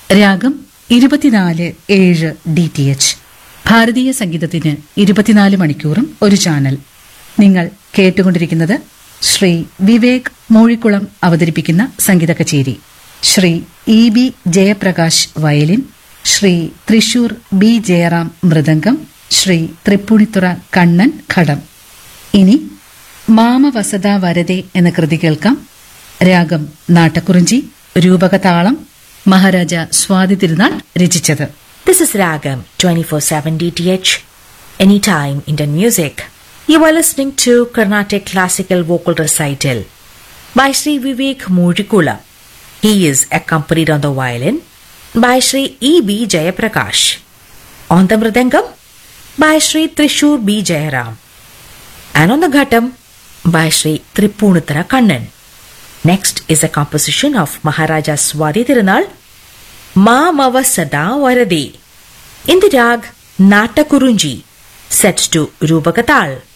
രാഗം 24/7 DTH. ഭാരതീയ സംഗീതത്തിന് 24 മണിക്കൂറും ഒരു ചാനൽ. നിങ്ങൾ കേട്ടുകൊണ്ടിരിക്കുന്നത് ശ്രീ വിവേക് മൂഴിക്കുളം അവതരിപ്പിക്കുന്ന സംഗീത കച്ചേരി. Shri EB Jayaprakash violin, Shri Thrissur B Jayaram mridangam, Shri Tripunithura Kannan ഘടം. ഇനി മാമവസത വരദേ എന്ന കൃതി കേൾക്കാം. രാഗം നാട്ടക്കുറിഞ്ചി, രൂപകതാളം മഹാരാജ സ്വാതി തിരുനാൾ രചിച്ചത്. This is Ragam 24/7 DTH, anytime Indian music. You are listening to Carnatic Classical Vocal Recital by Sri Vivek Murikula. He is accompanied on the violin by Sri EB Jayaprakash, on the mridangam by Sri Trishur B Jayaram, and on the ghatam by Sri Trippunithara Kannan. Next is a composition of Maharaja Swati Tirunal, Mamavasada Varade, in the rag Natakurunji, set to Rupakatal.